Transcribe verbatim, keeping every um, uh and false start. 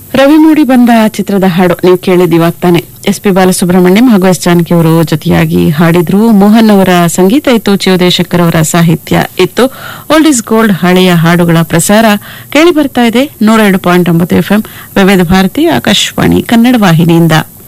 ರವಿ ಮೂಡಿ ಬಂದ ಚಿತ್ರದ ಹಾಡು ನೀವು ಕೇಳಿದ್ ಇವಾಗ ತಾನೆ. ಎಸ್ ಪಿ ಬಾಲಸುಬ್ರಹ್ಮಣ್ಯಂ ಹಾಗೂ ಎಸ್ ಜಾನಕಿ ಅವರು ಜೊತೆಯಾಗಿ ಹಾಡಿದ್ರು. ಮೋಹನ್ ಅವರ ಸಂಗೀತ ಇತ್ತು, ಚಿಯೋದೇಶಕರ್ ಅವರ ಸಾಹಿತ್ಯ ಇತ್ತು. ಓಲ್ಡ್ ಇಸ್ ಗೋಲ್ಡ್ ಹಳೆಯ ಹಾಡುಗಳ ಪ್ರಸಾರ ಕೇಳಿ ಬರ್ತಾ ಇದೆ ನೂರ ಎರಡು ಪಾಯಿಂಟ್ ಒಂಬತ್ತು ಎಫ್ಎಂ ವಿವಿಧ ಭಾರತಿ ಆಕಾಶವಾಣಿ ಕನ್ನಡ ವಾಹಿನಿಯಿಂದ.